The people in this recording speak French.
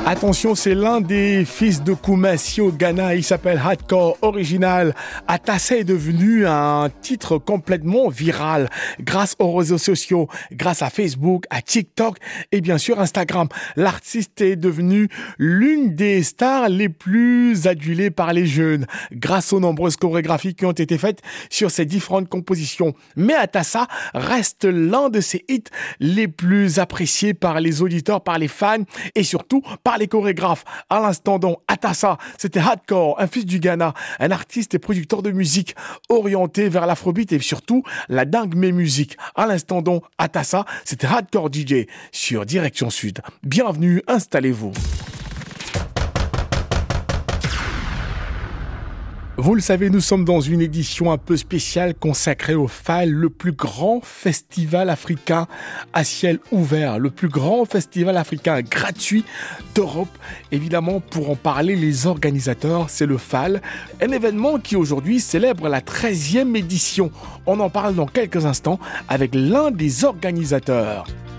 Attention, c'est l'un des fils de Koumassi au Ghana. Il s'appelle Hardcore Original. Atassa est devenu un titre complètement viral grâce aux réseaux sociaux, grâce à Facebook, à TikTok et bien sûr Instagram. L'artiste est devenu l'une des stars les plus adulées par les jeunes grâce aux nombreuses chorégraphies qui ont été faites sur ses différentes compositions. Mais Atassa reste l'un de ses hits les plus appréciés par les auditeurs, par les fans et surtout par les chorégraphes. À l'instant donc, Atassa, c'était Hardcore, un fils du Ghana, un artiste et producteur de musique orienté vers l'afrobeat et surtout la dingue musique. À l'instant donc, Atassa, c'était Hardcore DJ sur Direction Sud. Bienvenue, installez-vous. Vous le savez, nous sommes dans une édition un peu spéciale consacrée au FAL, le plus grand festival africain à ciel ouvert, le plus grand festival africain gratuit d'Europe. Évidemment, pour en parler, les organisateurs, c'est le FAL, un événement qui aujourd'hui célèbre la 13e édition. On en parle dans quelques instants avec l'un des organisateurs.